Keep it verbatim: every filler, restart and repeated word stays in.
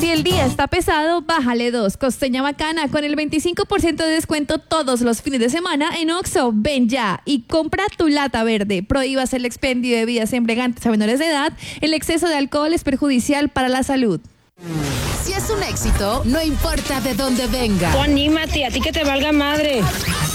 Si el día está pesado, bájale dos. Costeña Bacana con el veinticinco por ciento de descuento todos los fines de semana en Oxxo. Ven ya y compra tu lata verde. Prohíbas el expendio de bebidas embriagantes a menores de edad. El exceso de alcohol es perjudicial para la salud. Si es un éxito, no importa de dónde venga. Tú anímate, a ti que te valga madre.